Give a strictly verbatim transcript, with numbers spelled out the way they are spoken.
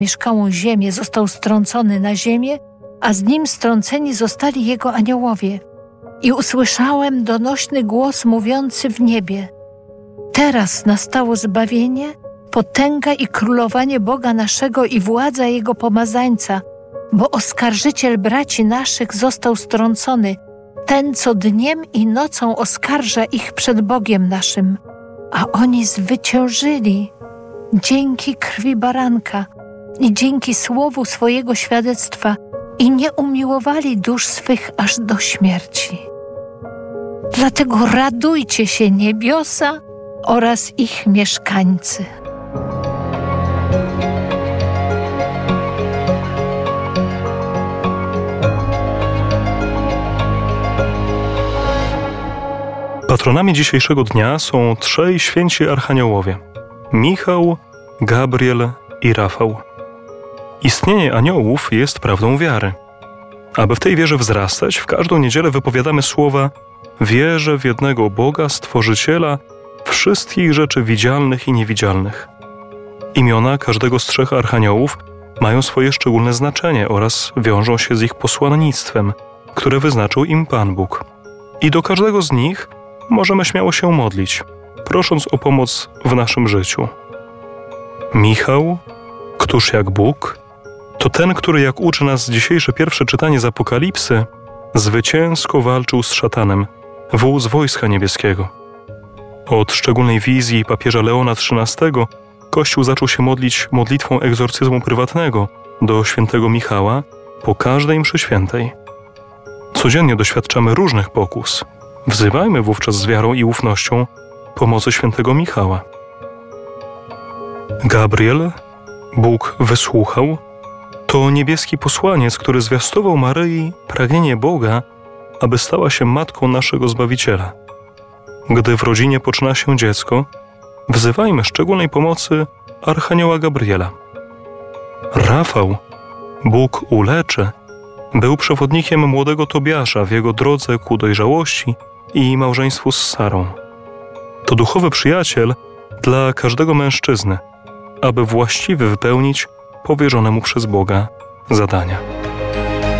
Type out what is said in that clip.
mieszkałą ziemię, został strącony na ziemię, a z nim strąceni zostali jego aniołowie. I usłyszałem donośny głos mówiący w niebie: teraz nastało zbawienie, potęga i królowanie Boga naszego i władza Jego pomazańca, bo oskarżyciel braci naszych został strącony, ten, co dniem i nocą oskarża ich przed Bogiem naszym. A oni zwyciężyli dzięki krwi baranka i dzięki słowu swojego świadectwa i nie umiłowali dusz swych aż do śmierci. Dlatego radujcie się, niebiosa oraz ich mieszkańcy. Patronami dzisiejszego dnia są trzej święci archaniołowie: Michał, Gabriel i Rafał. Istnienie aniołów jest prawdą wiary. Aby w tej wierze wzrastać, w każdą niedzielę wypowiadamy słowa: wierzę w jednego Boga, Stworzyciela wszystkich rzeczy widzialnych i niewidzialnych. Imiona każdego z trzech archaniołów mają swoje szczególne znaczenie oraz wiążą się z ich posłannictwem, które wyznaczył im Pan Bóg. I do każdego z nich możemy śmiało się modlić, prosząc o pomoc w naszym życiu. Michał, któż jak Bóg, to ten, który, jak uczy nas dzisiejsze pierwsze czytanie z Apokalipsy, zwycięsko walczył z szatanem, wół z wojska niebieskiego. Od szczególnej wizji papieża Leona trzynastego Kościół zaczął się modlić modlitwą egzorcyzmu prywatnego do świętego Michała po każdej mszy świętej. Codziennie doświadczamy różnych pokus. Wzywajmy wówczas z wiarą i ufnością pomocy świętego Michała. Gabriel, Bóg wysłuchał, to niebieski posłaniec, który zwiastował Maryi pragnienie Boga, aby stała się matką naszego Zbawiciela. Gdy w rodzinie poczyna się dziecko, wzywajmy szczególnej pomocy archanioła Gabriela. Rafał, Bóg uleczy, był przewodnikiem młodego Tobiasza w jego drodze ku dojrzałości i małżeństwu z Sarą. To duchowy przyjaciel dla każdego mężczyzny, aby właściwie wypełnić powierzone mu przez Boga zadania.